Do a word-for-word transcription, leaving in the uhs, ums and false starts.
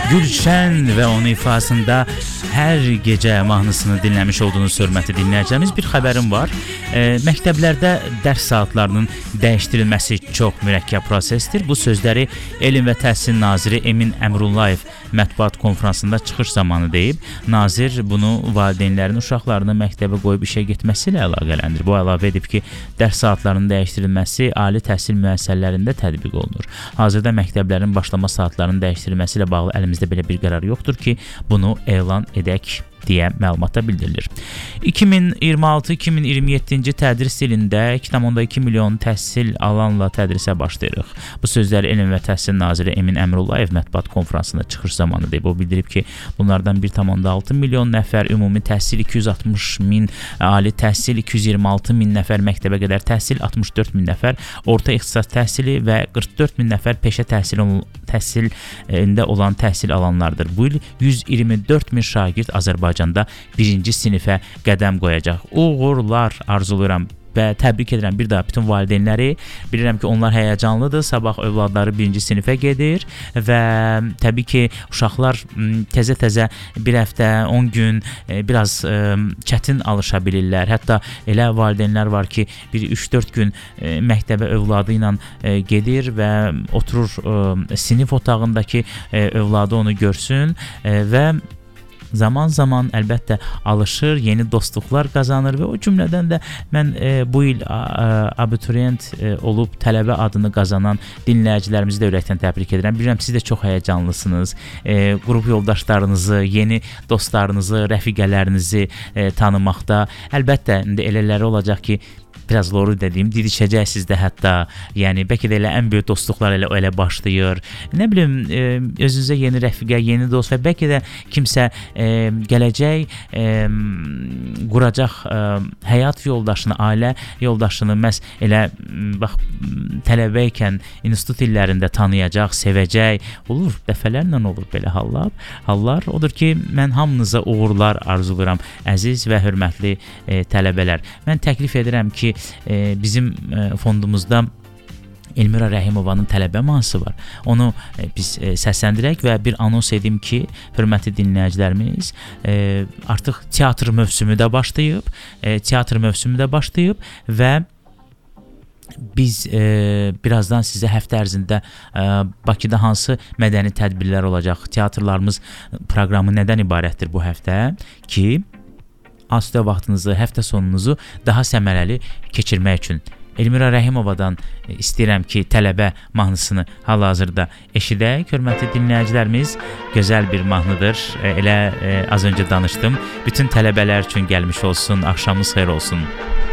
Gülşən və onun ifasında hər gecə mahnısını dinləmiş olduğunuz hörmətli dinləyicilərimiz, bir xəbərim var. E, məktəblərdə dərs saatlarının dəyişdirilməsi çox mürəkkəb prosesdir. Bu sözləri Elm və Təhsil Naziri Emin Əmrullayev mətbuat konfransında çıxış zamanı deyib. Nazir bunu valideynlərin uşaqlarını məktəbə qoyub işə getməsi ilə əlaqələndir. Bu əlavə edib ki, dərs saatlarının dəyişdirilməsi ali təhsil müəssisələrində tətbiq olunur. Hazırda məktəblərin başlama saatlarının dəyişdirilməsi ilə bağlı əlimizdə belə bir qərar yoxdur ki, bunu elan edək deyə məlumatda bildirilir. iki min iyirmi altı iki min iyirmi yeddinci tədris ilində iki tam onda iki milyon təhsil alanla tədrisə başlayırıq. Bu sözləri Elm və Təhsil Naziri Emin Əmrullayev mətbuat konfransında çıxış zamanı deyib. O bildirib ki, bunlardan bir tam onda altı milyon nəfər ümumi təhsil, iki yüz altmış min ali təhsil, iki yüz iyirmi altı min nəfər məktəbə qədər təhsil, altmış dörd min nəfər orta ixtisas təhsili və qırx dörd min nəfər peşə təhsili təhsilində olan təhsil alanlardır. Bu il yüz iyirmi dörd min şagird Azərbaycanda birinci sinifə qədəm qoyacaq. Uğurlar arzulayıram və təbrik edirəm bir daha bütün valideynləri. Bilirəm ki, onlar həyəcanlıdır. Sabah övladları birinci sinifə gedir və təbii ki, uşaqlar təzə-təzə bir həftə, on gün biraz çətin alışa bilirlər. Hətta elə valideynlər var ki, bir üç dörd gün məktəbə övladı ilə gedir və oturur sinif otağındakı övladı onu görsün və zaman-zaman əlbəttə alışır, yeni dostluqlar qazanır və o cümlədən də mən e, bu il a, abituriyent e, olub tələbə adını qazanan dinləyicilərimizi də ürəkdən təbrik edirəm. Bilirəm, siz də çox həyəcanlısınız. E, qrup yoldaşlarınızı, yeni dostlarınızı, rəfiqələrinizi e, tanımaqda. Əlbəttə, indi elələri olacaq ki, biraz doğru dediyim, didişəcəksiniz də hətta, yəni bəlkə də elə ən böyük dostluqlar elə elə başlayır. Nə bilim, e, özünüzə yeni rəfiqə, yeni dost və bəlkə də kimsə e, gələcək e, quracaq e, həyat yoldaşını, ailə yoldaşını məhz elə bax tələbə ikən institut illərində tanıyacaq, sevəcək. Olur, dəfələrlə olur belə hallar. Hallar odur ki, mən hamınıza uğurlar arzulayıram, əziz və hörmətli e, tələbələr. Mən təklif edirəm ki, e, bizim e, fondumuzda Elmira Rəhimovanın tələbə mahnısı var. Onu e, biz e, səsləndirək və bir anons edim ki, hörmətli dinləyicilərimiz, e, artıq teatr mövsümü də başlayıb, e, teatr mövsümü də başlayıb və biz e, birazdan sizə həftə ərzində e, Bakıda hansı mədəni tədbirlər olacaq, teatrlarımız proqramı nədən ibarətdir bu həftə ki, asudə vaxtınızı, həftə sonunuzu daha səmərəli keçirmək üçün Elmira Rəhimovadan istəyirəm ki, tələbə mahnısını hal-hazırda eşidək. Hörmətli dinləyicilərimiz, gözəl bir mahnıdır. Elə e, az öncə danışdım. Bütün tələbələr üçün gəlmiş olsun, axşamınız xeyir olsun.